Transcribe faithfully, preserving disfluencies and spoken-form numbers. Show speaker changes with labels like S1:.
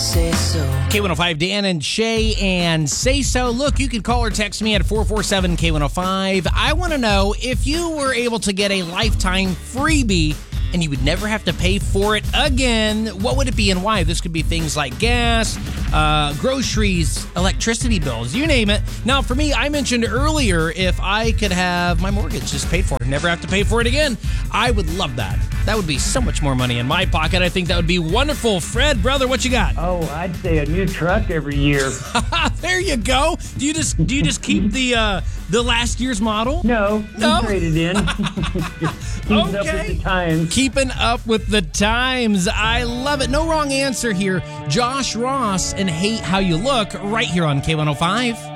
S1: Say so.
S2: K one oh five, Dan and Shay, and Say So. Look, you can call or text me at four four seven K one oh five. I want to know if you were able to get a lifetime freebie and you would never have to pay for it again, what would it be and why? This could be things like gas, uh, groceries, electricity bills, you name it. Now, for me, I mentioned earlier if I could have my mortgage just paid for, never have to pay for it again, I would love that. That would be so much more money in my pocket. I think that would be wonderful. Fred, brother, what you got?
S3: Oh, I'd say a new truck every year.
S2: There you go. Do you just do you just keep the uh, the last year's model?
S3: No,
S2: No?
S3: we traded in. Keeping up with
S2: Okay.
S3: the times.
S2: Keeping up with the times. I love it. No wrong answer here. Josh Ross and Hate How You Look right here on K one oh five.